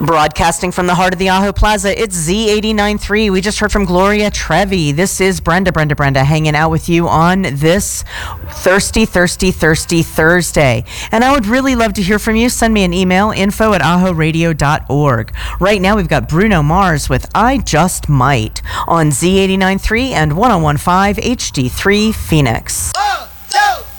Broadcasting from the heart of the Ajo Plaza, it's Z89.3. We just heard from Gloria Trevi. This is Brenda hanging out with you on this thirsty Thursday. And I would really love to hear from you. Send me an email, info@ajoradio.org. Right now, we've got Bruno Mars with I Just Might on Z89.3 and 101.5 HD3 Phoenix. Oh!